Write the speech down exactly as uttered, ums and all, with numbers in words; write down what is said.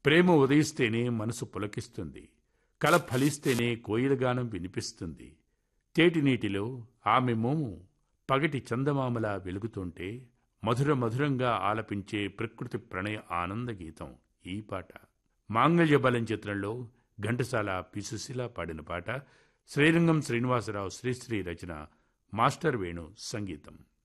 ప్రేమ ఉదయిస్తేనే మనసు పులకిస్తుంది, కల ఫలిస్తేనే కోయిలగానం వినిపిస్తుంది. తేటి నీటిలో ఆమె మోము పగటి చందమామలా వెలుగుతుంటే మధుర మధురంగా ఆలపించే ప్రకృతి ప్రణయ ఆనంద గీతం ఈ పాట. మాంగళ్య బలం చిత్రంలో ఘంటసాల పి సుశీల పాడిన పాట. శ్రీరంగం శ్రీనివాసరావు శ్రీశ్రీ రచన, మాస్టర్ వేణు సంగీతం.